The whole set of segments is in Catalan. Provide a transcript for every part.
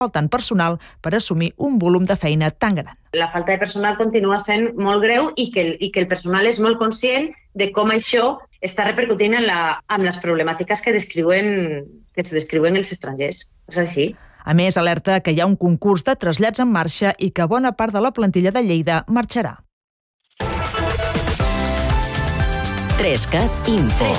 faltant personal per assumir un volum de feina tan gran. La falta de personal continua sent molt greu i que el personal és molt conscient de com això està repercutint en les problemàtiques que es descriuen els estrangers. És així. A més, alerta que hi ha un concurs de trasllats en marxa i que bona part de la plantilla de Lleida marxarà. 3CAT Info.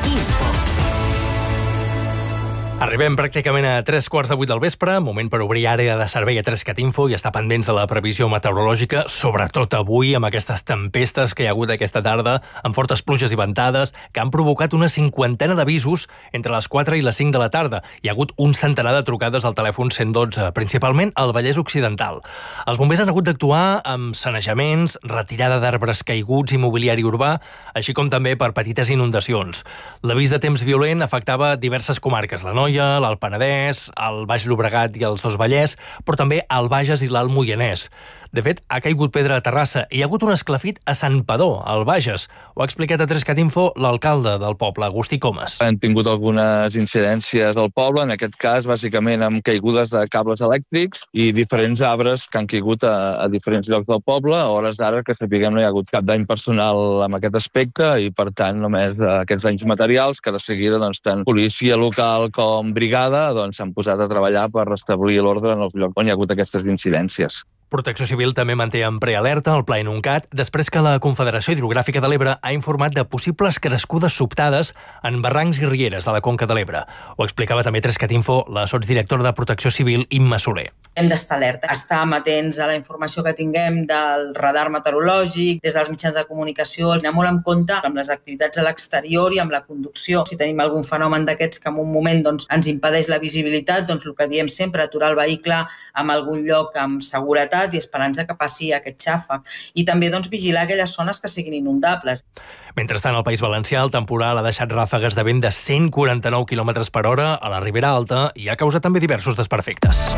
Arribem pràcticament a 3:15 del vespre, moment per obrir àrea de servei a 3CAT Info i estar pendents de la previsió meteorològica, sobretot avui amb aquestes tempestes que hi ha hagut aquesta tarda, amb fortes pluges i ventades, que han provocat una 50ena d'avisos entre les 4 i les 5 de la tarda. Hi ha hagut un centenar de trucades al telèfon 112, principalment al Vallès Occidental. Els bombers han hagut d'actuar amb sanejaments, retirada d'arbres caiguts i mobiliari urbà, així com també per petites inundacions. L'avís de temps violent afectava diverses comarques, la Noia, l'Alt Penedès, el Baix Llobregat i els dos Vallès, però també el Bages i l'Alt Moianès. De fet, ha caigut pedra a Terrassa i hi ha hagut un esclafit a Sant Padó, al Bages. Ho ha explicat a 3CAT Info l'alcalde del poble, Agustí Comas. Han tingut algunes incidències al poble, en aquest cas, bàsicament amb caigudes de cables elèctrics i diferents arbres que han caigut a diferents llocs del poble. A hores d'ara, que sapiguem, no hi ha hagut cap dany personal en aquest aspecte i, per tant, només aquests danys materials que de seguida tant policia local com brigada s'han posat a treballar per restablir l'ordre en els llocs on hi ha hagut aquestes incidències. Protecció Civil també manté en prealerta el Pla Inuncat després que la Confederació Hidrogràfica de l'Ebre ha informat de possibles crescudes sobtades en barrancs i rieres de la Conca de l'Ebre. Ho explicava també 3CAT Info la sotsdirectora de Protecció Civil, Imma Soler. Hem d'estar alerta, estar amatents a la informació que tinguem del radar meteorològic, des dels mitjans de comunicació, anar molt en compte amb les activitats a l'exterior i amb la conducció. Si tenim algun fenomen d'aquests que en un moment ens impedeix la visibilitat, el que diem sempre, aturar el vehicle en algun lloc amb seguretat i esperança que passi aquest xàfec. I també vigilar aquelles zones que siguin inundables. Mentrestant, al País Valencià, el temporal ha deixat ràfegues de vent de 149 km per hora a la Ribera Alta i ha causat també diversos desperfectes.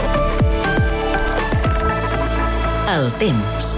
El temps.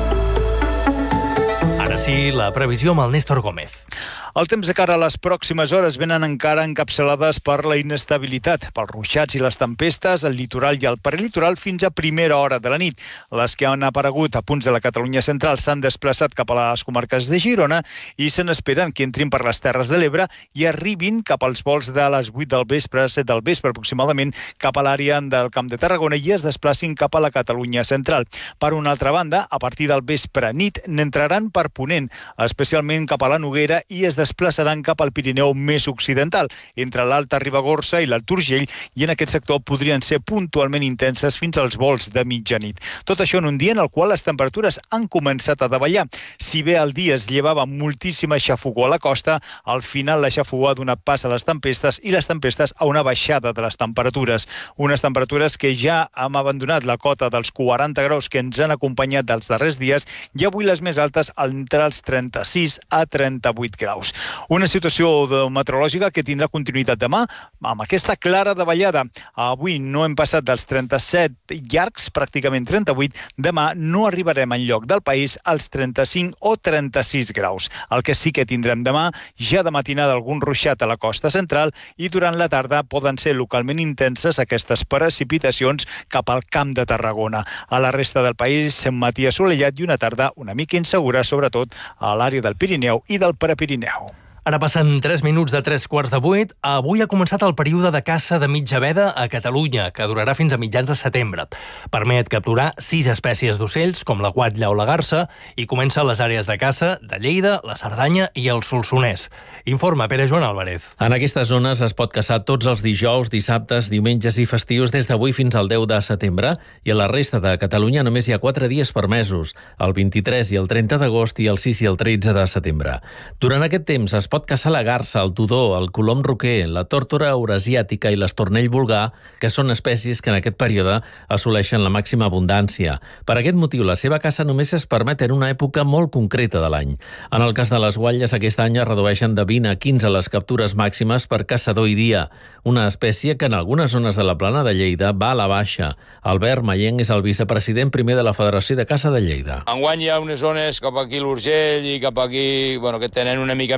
Ara sí, la previsió amb el Néstor Gómez. El temps de cara a les pròximes hores venen encara encapçalades per la inestabilitat, pels ruixats i les tempestes al litoral i al prelitoral fins a primera hora de la nit. Les que han aparegut a punts de la Catalunya central s'han desplaçat cap a les comarques de Girona i se n'esperen que entrin per les Terres de l'Ebre i arribin cap als vols de les 8 del vespre, 7 del vespre aproximadament, cap a l'àrea del Camp de Tarragona i es desplacin cap a la Catalunya central. Per una altra banda, a partir del vespre nit n'entraran per ponent, especialment cap a la Noguera i es desplaçaran cap al Pirineu més occidental, entre l'Alta Ribagorça i l'Alt Urgell, i en aquest sector podrien ser puntualment intenses fins als vols de mitjanit. Tot això en un dia en el qual les temperatures han començat a davallar. Si bé el dia es llevava moltíssima xafogor a la costa, al final la xafogor ha donat pas a les tempestes i les tempestes a una baixada de les temperatures. Unes temperatures que ja hem abandonat la cota dels 40 graus que ens han acompanyat dels darrers dies i avui les més altes entre els 36 a 38 graus. Una situació meteorològica que tindrà continuïtat demà amb aquesta clara davallada. Avui no hem passat dels 37 llargs, pràcticament 38. Demà no arribarem enlloc del país als 35 o 36 graus. El que sí que tindrem demà, ja de matinada algun ruixat a la costa central i durant la tarda poden ser localment intenses aquestes precipitacions cap al Camp de Tarragona. A la resta del país, un matí assolellat i una tarda una mica insegura, sobretot a l'àrea del Pirineu i del Prepirineu. Ara passen 3 minuts de 7:45. Avui ha començat el període de caça de mitja veda a Catalunya, que durarà fins a mitjans de setembre. Permet capturar 6 espècies d'ocells, com la guatlla o la garsa, i comença a les àrees de caça de Lleida, la Cerdanya i el Solsonès. Informa Pere Joan Álvarez. En aquestes zones es pot caçar tots els dijous, dissabtes, diumenges i festius des d'avui fins al 10 de setembre, i a la resta de Catalunya només hi ha 4 dies permesos, el 23 i el 30 d'agost i el 6 i el 13 de setembre. Durant aquest temps es pot caçar la garsa, el tudó, el colom roquer, la tórtora eurasiàtica i l'estornell vulgar, que són espècies que en aquest període assoleixen la màxima abundància. Per aquest motiu, la seva caça només es permet en una època molt concreta de l'any. En el cas de les guatlles, aquest any es redueixen de 20 a 15 les captures màximes per caçador i dia, una espècie que en algunes zones de la plana de Lleida va a la baixa. Albert Mayenc és el vicepresident primer de la Federació de Caça de Lleida. Enguany hi ha unes zones cap aquí l'Urgell i cap aquí que tenen una mica més de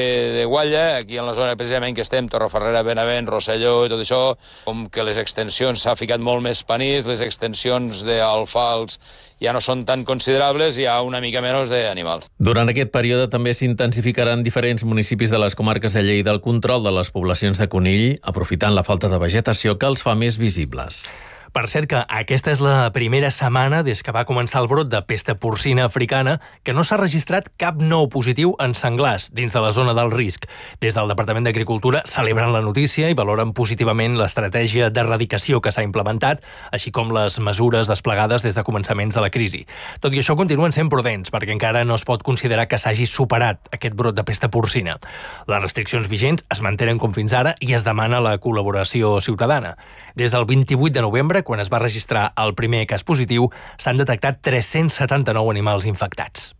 de Gualla, aquí en la zona precisament que estem, Torrefarrera, Benavent, Rosselló i tot això, com que les extensions s'ha ficat molt més panís, les extensions d'alfals ja no són tan considerables, hi ha una mica menys d'animals. Durant aquest període també s'intensificaran diferents municipis de les comarques de Lleida el control de les poblacions de conill, aprofitant la falta de vegetació que els fa més visibles. Per cert que aquesta és la primera setmana des que va començar el brot de pesta porcina africana que no s'ha registrat cap nou positiu en senglars dins de la zona del risc. Des del Departament d'Agricultura celebren la notícia i valoren positivament l'estratègia d'erradicació que s'ha implementat, així com les mesures desplegades des de començaments de la crisi. Tot i això continuen sent prudents perquè encara no es pot considerar que s'hagi superat aquest brot de pesta porcina. Les restriccions vigents es mantenen com fins ara i es demana la col·laboració ciutadana. Des del 28 de novembre, quan es va registrar el primer cas positiu, s'han detectat 379 animals infectats.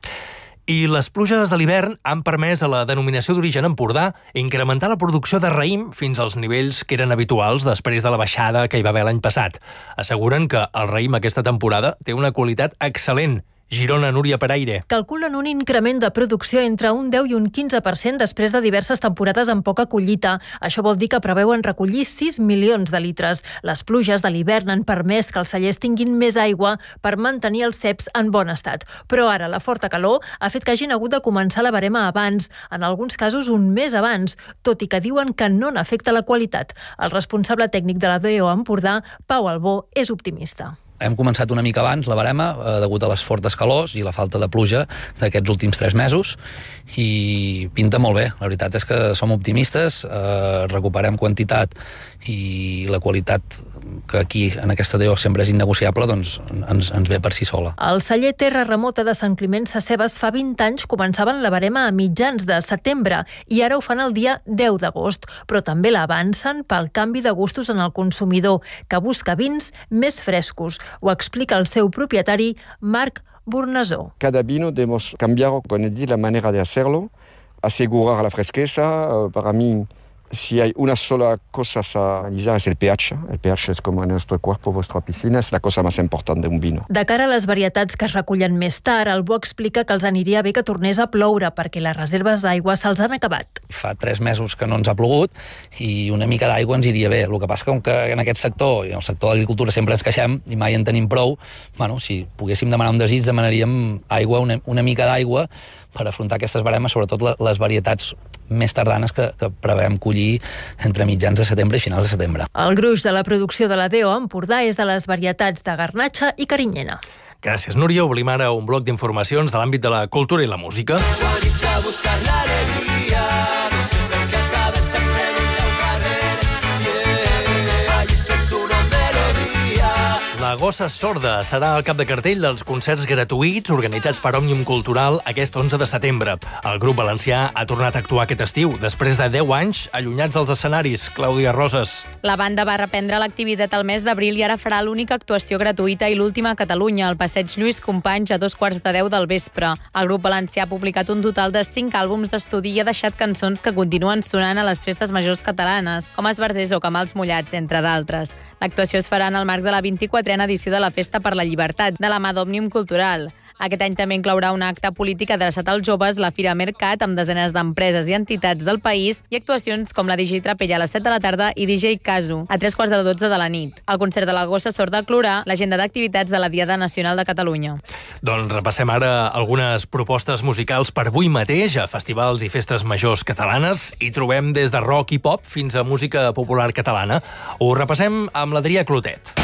I les pluges de l'hivern han permès a la denominació d'origen Empordà incrementar la producció de raïm fins als nivells que eren habituals després de la baixada que hi va haver l'any passat. Asseguren que el raïm aquesta temporada té una qualitat excel·lent. Girona, Núria Peraire. Calculen un increment de producció entre un 10 i un 15% després de diverses temporades amb poca collita. Això vol dir que preveuen recollir 6 milions de litres. Les pluges de l'hivern han permès que els cellers tinguin més aigua per mantenir els ceps en bon estat. Però ara la forta calor ha fet que hagin hagut de començar la barema abans, en alguns casos un mes abans, tot i que diuen que no n'afecta la qualitat. El responsable tècnic de la DO Empordà, Pau Albó, és optimista. Hem començat una mica abans la barema degut a les fortes calors i la falta de pluja d'aquests últims 3 mesos i pinta molt bé. La veritat és que som optimistes, recuperem quantitat i la qualitat que aquí en aquesta DO sempre és innegociable, doncs ens ve per si sola. El celler Terra Remota de Sant Climent Sescebes fa 20 anys començaven la barema a mitjans de setembre i ara ho fan el dia 10 d'agost, però també l'avancen pel canvi de gustos en el consumidor, que busca vins més frescos. Ho explica el seu propietari, Marc Bornasó. Cada vino debemos cambiar la manera de hacerlo, asegurar la fresqueza. Para mí, si hay una sola cosa a analizar es el pH. El pH es como en nuestro cuerpo, vuestra piscina, es la cosa más importante de un vino. De cara a les varietats que es recullen més tard, el Bo explica que els aniria bé que tornés a ploure perquè les reserves d'aigua se'ls han acabat. Fa 3 mesos que no ens ha plogut i una mica d'aigua ens iria bé. El que passa que en aquest sector, i en el sector de l'agricultura sempre ens queixem i mai en tenim prou, si poguéssim demanar un desig, demanaríem aigua, una mica d'aigua per afrontar aquestes baremes, sobretot les varietats més tardanes que preveiem collir entre mitjans de setembre i finals de setembre. El gruix de la producció de la DO Empordà és de les varietats de garnatxa i carinyena. Gràcies, Núria. Obrim ara un bloc d'informacions de l'àmbit de la cultura i la música. La Gossa Sorda serà el cap de cartell dels concerts gratuïts organitzats per Òmnium Cultural aquest 11 de setembre. El grup valencià ha tornat a actuar aquest estiu, després de 10 anys allunyats dels escenaris. Clàudia Roses. La banda va reprendre l'activitat al mes d'abril i ara farà l'única actuació gratuïta i l'última a Catalunya, al passeig Lluís Companys a 2:15 del vespre. El grup valencià ha publicat un total de 5 àlbums d'estudi i ha deixat cançons que continuen sonant a les festes majors catalanes, com Esbarzers o Camals Mullats, entre d'altres. L'actuació es farà en el marc de la 24a edició de la Festa per la Llibertat, de la mà d'Òmnium Cultural. Aquest any també inclourà un acte polític adreçat als joves, la Fira Mercat, amb desenes d'empreses i entitats del país, i actuacions com la DJ Trapella a les 7 de la tarda i DJ Casu a 3:15 de la nit. El concert de la Gossa Sorda clourà l'agenda d'activitats de la Diada Nacional de Catalunya. Doncs repassem ara algunes propostes musicals per avui mateix a festivals i festes majors catalanes. Hi trobem des de rock i pop fins a música popular catalana. Ho repassem amb l'Adrià Clotet.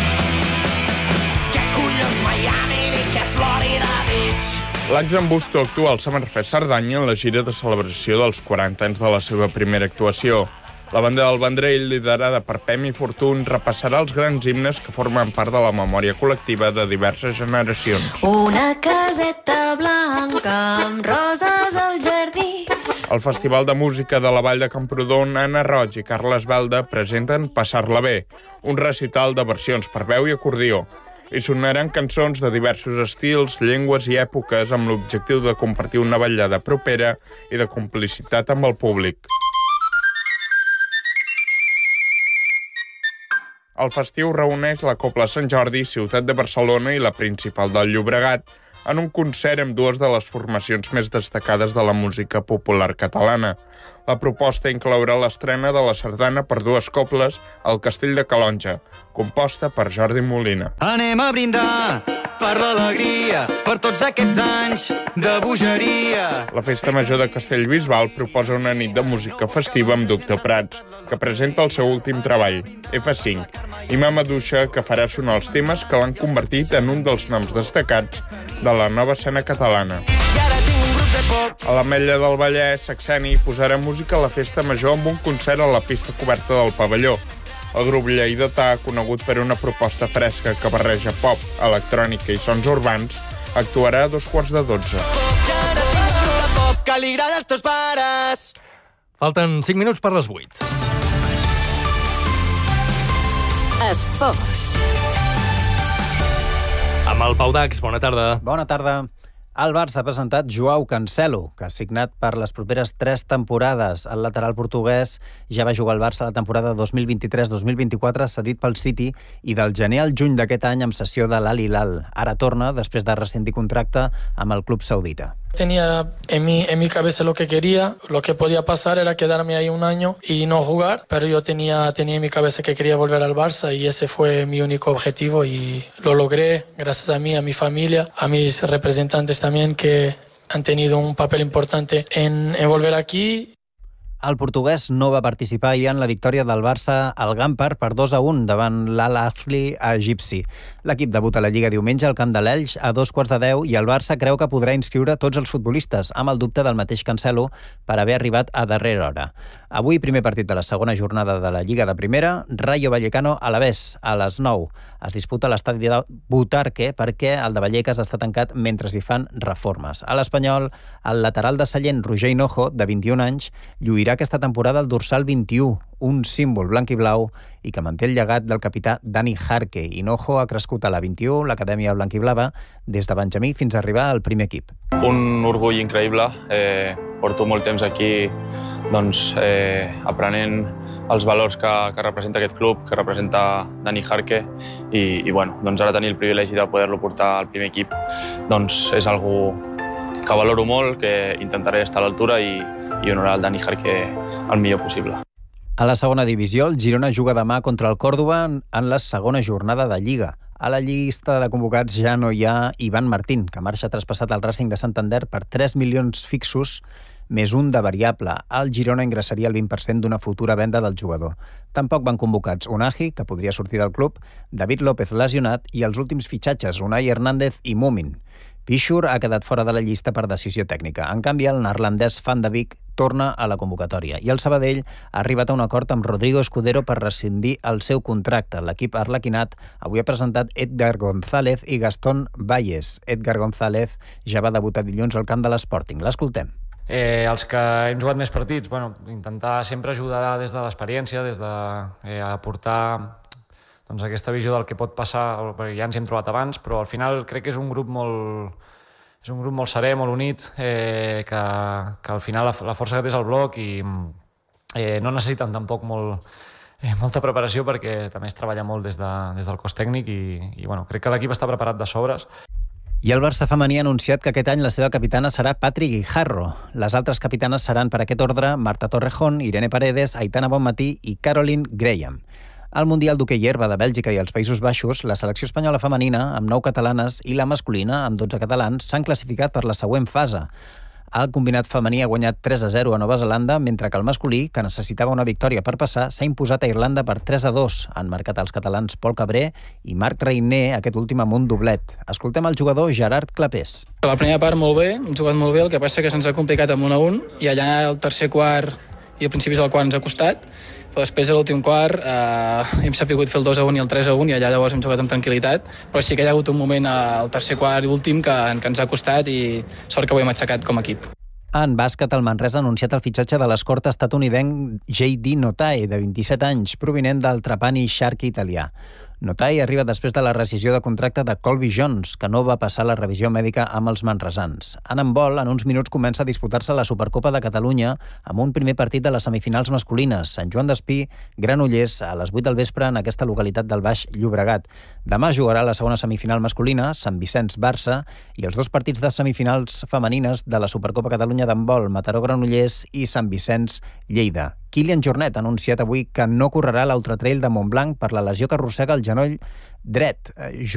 L'Axen Busto actua al Summerfest Cerdanya en la gira de celebració dels 40 anys de la seva primera actuació. La banda del Vendrell, liderada per Pemi Fortuny, repassarà els grans himnes que formen part de la memòria col·lectiva de diverses generacions. Una caseta blanca amb roses al jardí. Al Festival de Música de la Vall de Camprodon, Anna Roig i Carles Balda presenten Passar-la bé, un recital de versions per veu i acordió. Hi sonaran cançons de diversos estils, llengües i èpoques amb l'objectiu de compartir una ballada propera i de complicitat amb el públic. El festiu reuneix la Cobla Sant Jordi, Ciutat de Barcelona i la Principal del Llobregat en un concert amb dues de les formacions més destacades de la música popular catalana. La proposta inclourà l'estrena de la sardana per dues cobles al Castell de Calonge, composta per Jordi Molina. Anem a brindar per l'alegria, per tots aquests anys de bogeria. La Festa Major de Castellbisbal proposa una nit de música festiva amb Doctor Prats, que presenta el seu últim treball, F5, i Mama Duixa, que farà sonar els temes que l'han convertit en un dels noms destacats de la nova escena catalana. A l'Ametlla del Vallès, Saxeni posarà música a la Festa Major amb un concert a la pista coberta del pavelló. El grup lleidatà, conegut per una proposta fresca que barreja pop, electrònica i sons urbans, actuarà a 11:45. Que li agrada als teus pares. Falten 5 minuts per les 8. Esports. Amb el Pau Dax, bona tarda. Bona tarda. El Barça ha presentat Joao Cancelo, que ha signat per les properes 3 temporades. El lateral portuguès ja va jugar al Barça la temporada 2023-2024, cedit pel City, i del gener al juny d'aquest any amb cessió de l'Al Hilal. Ara torna després de rescindir contracte amb el club saudita. Tenía en mi cabeza lo que quería, lo que podía pasar era quedarme ahí un año y no jugar, pero yo tenía en mi cabeza que quería volver al Barça y ese fue mi único objetivo y lo logré gracias a mí, a mi familia, a mis representantes también que han tenido un papel importante en volver aquí. El portuguès no va participar ahir en la victòria del Barça al Gampar per 2-1 davant l'Al Ahly egipci. L'equip debuta a la Lliga diumenge al camp de l'Elx a 2:10 i el Barça creu que podrà inscriure tots els futbolistes, amb el dubte del mateix Cancelo per haver arribat a darrera hora. Avui, primer partit de la segona jornada de la Lliga de Primera, Rayo Vallecano-Alavés, a les 9. Es disputa a l'estadi de Butarque perquè el de Vallecas està tancat mentre hi fan reformes. A l'Espanyol, el lateral de Sallent, Roger Hinojo, de 21 anys, lluirà aquesta temporada el dorsal 21, un símbol blanc i blau i que manté el llegat del capità Dani Jarque. Hinojo ha crescut a la 21, l'acadèmia blanquiblava, des de Benjamí fins a arribar al primer equip. Un orgull increïble. Porto molt temps aquí aprenent els valors que representa aquest club, que representa Dani Jarque i ara tenir el privilegi de poder-lo portar al primer equip és algo que valoro molt, que intentaré estar a l'altura i honorar el Dani Jarque el millor possible. A la segona divisió, el Girona juga demà contra el Còrdova en la segona jornada de Lliga. A la llista de convocats ja no hi ha Ivan Martín, que marxa traspassat al Racing de Santander per 3 milions fixos més un de variable. El Girona ingressaria el 20% d'una futura venda del jugador. Tampoc van convocats Unai, que podria sortir del club, David López lesionat i els últims fitxatges, Unai Hernández i Mumin. Pichur ha quedat fora de la llista per decisió tècnica. En canvi, el neerlandès Van de Beek torna a la convocatòria. I el Sabadell ha arribat a un acord amb Rodrigo Escudero per rescindir el seu contracte. L'equip arlequinat avui ha presentat Edgar González i Gastón Valles. Edgar González ja va debutar dilluns al camp de l'Sporting. L'escoltem. Els que hem jugat més partits, intentar sempre ajudar des de l'experiència, des d'aportar aquesta visió del que pot passar, perquè ja ens hem trobat abans, però al final crec que és un grup molt serè, molt unit, que al final la força que té és el bloc i no necessiten tampoc molta preparació perquè també es treballa molt des del cos tècnic i crec que l'equip està preparat de sobres. I el Barça femení ha anunciat que aquest any la seva capitana serà Patri Guijarro. Les altres capitanes seran per aquest ordre Marta Torrejón, Irene Paredes, Aitana Bonmatí i Caroline Graham. Al Mundial d'hoquei herba de Bèlgica i els Països Baixos, la selecció espanyola femenina, amb 9 catalanes, i la masculina, amb 12 catalans, s'han classificat per la següent fase. El combinat femení ha guanyat 3-0 a Nova Zelanda, mentre que el masculí, que necessitava una victòria per passar, s'ha imposat a Irlanda per 3-2. Han marcat els catalans Pol Cabré i Marc Reiner, aquest últim amb un doblet. Escoltem el jugador Gerard Clapés. La primera part molt bé, hem jugat molt bé, el que passa que se'ns ha complicat amb 1-1 i allà el tercer quart i a principis del quart ens ha costat, però després a l'últim quart hem sapigut fer el 2-1 i el 3-1 i allà llavors hem jugat amb tranquil·litat, però sí que hi ha hagut un moment al tercer quart i últim que ens ha costat i sort que ho hem aixecat com a equip. En bàsquet, el Manresa ha anunciat el fitxatge de l'escort estatunidenc J.D. Notae, de 27 anys, provinent del Trapani Shark italià. Notai arriba després de la rescisió de contracte de Colby Jones, que no va passar la revisió mèdica amb els manresans. En handbol, en uns minuts comença a disputar-se la Supercopa de Catalunya amb un primer partit de les semifinals masculines. Sant Joan d'Espí, Granollers, a les 8 del vespre en aquesta localitat del Baix Llobregat. Demà jugarà la segona semifinal masculina, Sant Vicenç-Barça, i els dos partits de semifinals femenines de la Supercopa Catalunya d'handbol, Mataró-Granollers i Sant Vicenç-Lleida. Kilian Jornet ha anunciat avui que no correrà l'Ultra Trail de Montblanc per la lesió que arrossega el genoll dret.